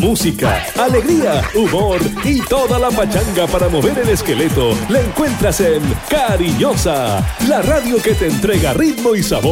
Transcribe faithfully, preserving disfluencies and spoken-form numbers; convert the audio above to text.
Música, alegría, humor y toda la pachanga para mover el esqueleto la encuentras en Cariñosa, la radio que te entrega ritmo y sabor.